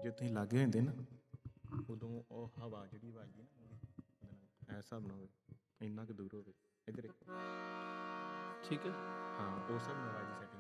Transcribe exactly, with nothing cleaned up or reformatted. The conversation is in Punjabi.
ਜੇ ਤੁਸੀਂ ਲਾਗੇ ਹੋ ਜਾਂਦੇ ਨਾ ਉਦੋਂ ਉਹ ਹਵਾ ਜਿਹੜੀ ਵੱਜਦੀ ਨਾ ਉਹਦੇ ਨਾਲ ਇਸ ਹਿਸਾਬ ਨਾਲ ਹੋਵੇ ਇੰਨਾ ਕੁ ਦੂਰ ਹੋਵੇ ਇੱਧਰ ਠੀਕ ਹੈ। ਹਾਂ ਉਸ ਹਿਸਾਬ ਨਾਲ ਆਵਾਜ਼ ਸੈੱਟ